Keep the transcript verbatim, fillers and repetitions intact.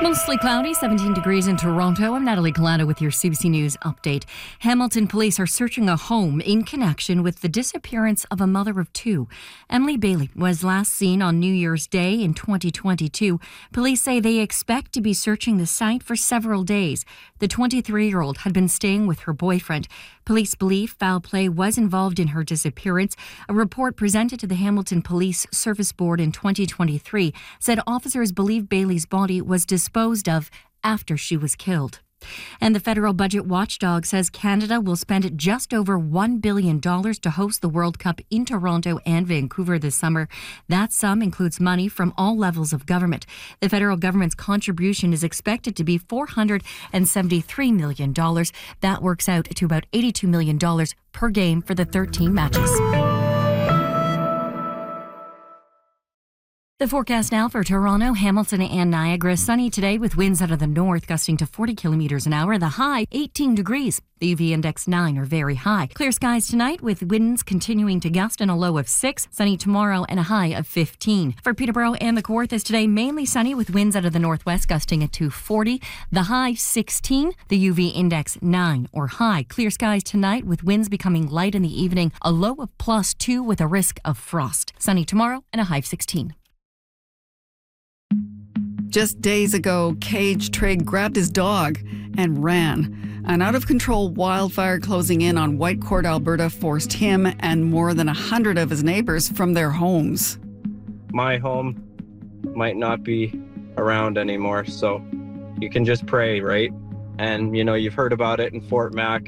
Mostly cloudy, seventeen degrees in Toronto. I'm Natalie Colano with your C B C News update. Hamilton police are searching a home in connection with the disappearance of a mother of two. Emily Bailey was last seen on New Year's Day in twenty twenty-two. Police say they expect to be searching the site for several days. The twenty-three-year-old had been staying with her boyfriend. Police believe foul play was involved in her disappearance. A report presented to the Hamilton Police Service Board in twenty twenty-three said officers believe Bailey's body was disposed of after she was killed. And the federal budget watchdog says Canada will spend just over one billion dollars to host the World Cup in Toronto and Vancouver this summer. That sum includes money from all levels of government. The federal government's contribution is expected to be four hundred seventy-three million dollars. That works out to about eighty-two million dollars per game for the thirteen matches. The forecast now for Toronto, Hamilton and Niagara. Sunny today with winds out of the north gusting to forty kilometres an hour. The high, eighteen degrees. The U V index nine or very high. Clear skies tonight with winds continuing to gust and a low of six. Sunny tomorrow and a high of fifteen. For Peterborough and the Kawarthas today, mainly sunny with winds out of the northwest gusting at to forty. The high, sixteen. The U V index nine or high. Clear skies tonight with winds becoming light in the evening. A low of plus two with a risk of frost. Sunny tomorrow and a high of sixteen. Just days ago, Cage Trigg grabbed his dog and ran. An out-of-control wildfire closing in on Whitecourt, Alberta forced him and more than a hundred of his neighbors from their homes. My home might not be around anymore, so you can just pray, right? And, you know, you've heard about it in Fort Mac.